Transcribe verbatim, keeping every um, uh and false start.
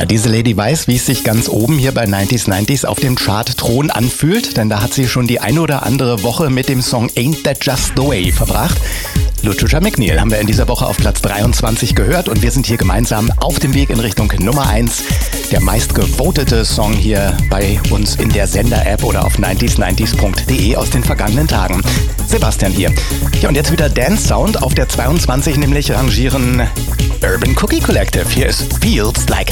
Ja, diese Lady weiß, wie es sich ganz oben hier bei neunziger neunzig auf dem Chart-Thron anfühlt, denn da hat sie schon die ein oder andere Woche mit dem Song Ain't That Just The Way verbracht. Lucicia McNeil haben wir in dieser Woche auf Platz dreiundzwanzig gehört und wir sind hier gemeinsam auf dem Weg in Richtung Nummer eins. Der meistgevotete Song hier bei uns in der Sender-App oder auf neunzig neunzig punkt de aus den vergangenen Tagen. Sebastian hier. Ja, und jetzt wieder Dance Sound auf der zweiundzwanzig, nämlich rangieren Urban Cookie Collective. Hier ist Feels Like